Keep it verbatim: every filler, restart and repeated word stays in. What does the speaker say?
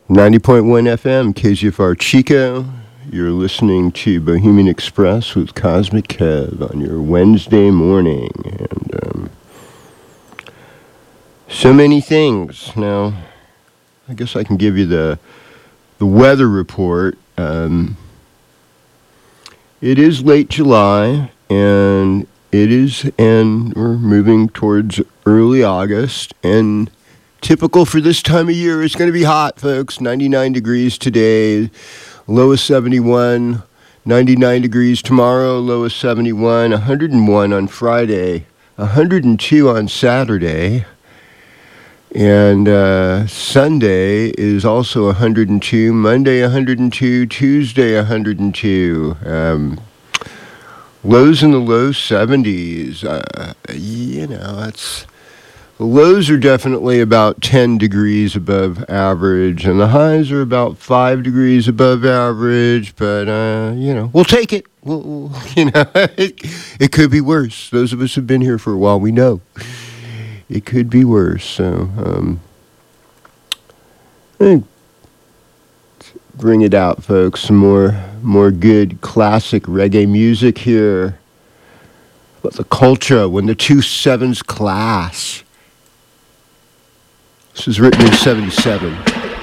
ninety point one F M, K G F R Chico. You're listening to Bohemian Express with Cosmic Kev on your Wednesday morning. And um, so many things. Now, I guess I can give you the the weather report. Um, it is late July, and it is, and we're moving towards early August, and typical for this time of year, it's going to be hot, folks. ninety-nine degrees today, low of seventy-one. ninety-nine degrees tomorrow, low of seventy-one. one hundred one on Friday, one hundred two on Saturday. And uh, Sunday is also one hundred two. Monday, one hundred two. Tuesday, one hundred two. Um, lows in the low seventies. Uh, you know, that's... The lows are definitely about ten degrees above average, and the highs are about five degrees above average, but, uh, you know, we'll take it. We'll, we'll, you know, it, it could be worse. Those of us who've been here for a while, we know. It could be worse, so, um, I think bring it out, folks. Some more, more good classic reggae music here. About the culture when the two sevens clash. This was written in seventy-seven.